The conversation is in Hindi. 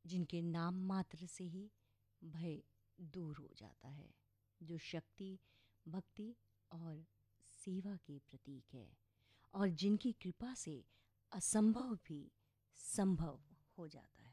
जिनके नाम मात्र से ही भय दूर हो जाता है, जो शक्ति, भक्ति और सेवा के प्रतीक है, और जिनकी कृपा से असंभव भी संभव हो जाता है।